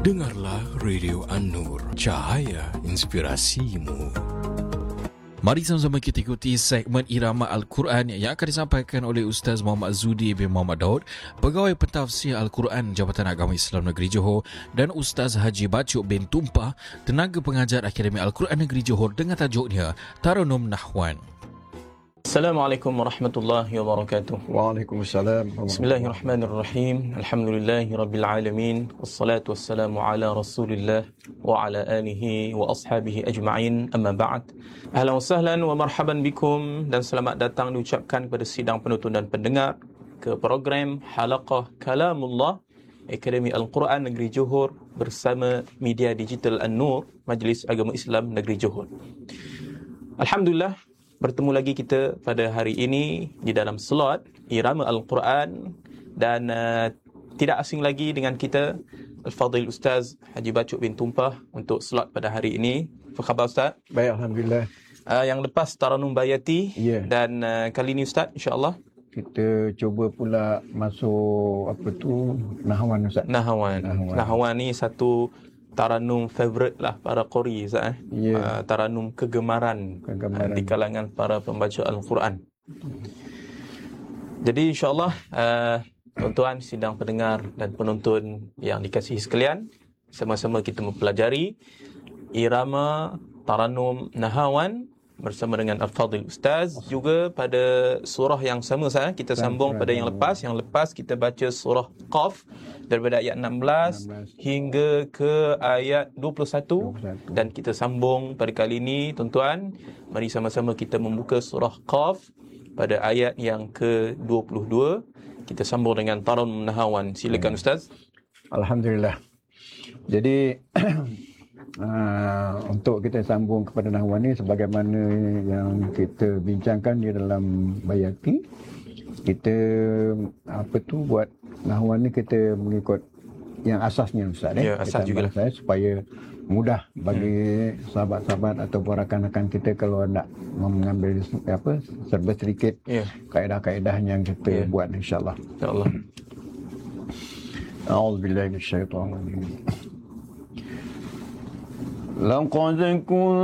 Dengarlah Radio An-Nur, cahaya inspirasimu. Mari sama-sama kita ikuti segmen Irama Al-Quran yang akan disampaikan oleh Ustaz Muhammad Zudi bin Muhammad Daud, Pegawai Pentafsir Al-Quran Jabatan Agama Islam Negeri Johor, dan Ustaz Haji Bacuk bin Tumpah, Tenaga Pengajar Akademi Al-Quran Negeri Johor, dengan tajuknya Taranum Nahwan. Assalamualaikum warahmatullahi wabarakatuh. Waalaikumsalam. Bismillahirrahmanirrahim. Alhamdulillahirabbil alamin. Wassalatu wassalamu ala Rasulillah wa ala alihi wa ashabihi ajma'in. Amma ba'd. Ahlan wa sahlan wa marhaban bikum, dan selamat datang diucapkan kepada sidang penonton dan pendengar ke program Halaqah Kalamullah Akademi Al-Quran Negeri Johor bersama media digital An-Nur, Majlis Agama Islam Negeri Johor. Alhamdulillah, bertemu lagi kita pada hari ini di dalam slot Irama Al-Quran, dan tidak asing lagi dengan kita Al-Fadhil Ustaz Haji Bacuk bin Tumpah untuk slot pada hari ini. Apa khabar Ustaz? Baik, Alhamdulillah. Yang lepas Taranum Bayati, dan kali ini Ustaz insya-Allah kita cuba pula masuk Nahwan Ustaz. Nahwan ni satu taranum favourite lah para qori Ustaz. Taranum kegemaran di kalangan para pembaca Al-Quran. Jadi insya-Allah tuan-tuan sidang pendengar dan penonton yang dikasihi sekalian, sama-sama kita mempelajari irama taranum Nahwan bersama dengan Al-Fadhil Ustaz, juga pada surah yang sama Ustaz. Kita sambung pada yang lepas. Yang lepas kita baca surah Qaf daripada ayat 16 hingga ke ayat 21. Dan kita sambung pada kali ini tuan-tuan. Mari sama-sama kita membuka surah Qaf pada ayat yang ke-22. Kita sambung dengan Taranum Nahwan. Silakan Ustaz. Alhamdulillah. Jadi untuk kita sambung kepada Nahwan ni, sebagaimana yang kita bincangkan di dalam Bayati, kita buat Nahwan ni kita mengikut yang asasnya Ustaz. Asas juga supaya mudah bagi sahabat-sahabat atau rakan-rakan kita kalau nak mengambil serba sedikit kaedah-kaedah yang kita buat insya-Allah. Insya-Allah. A'udzubillahi minasyaitonir rajim. لقد كنت